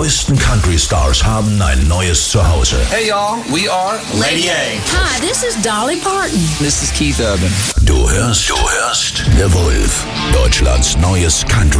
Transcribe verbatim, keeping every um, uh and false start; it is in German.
neuesten Country-Stars haben ein neues Zuhause. Hey y'all, we are Lady A. Hi, this is Dolly Parton. This is Keith Urban. Du hörst, du hörst The Wolf, Deutschlands neues Country.